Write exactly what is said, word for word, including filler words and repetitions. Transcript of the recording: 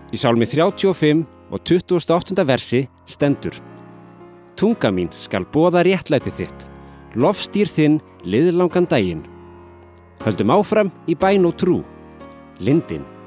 Í sálmi þrjátíu og fimm og tuttugasta og áttunda versi stendur: Tunga mín skal boða réttlæti þitt, lofstýr þinn liðlangan daginn. Höldum áfram í bæn og trú. Lindin.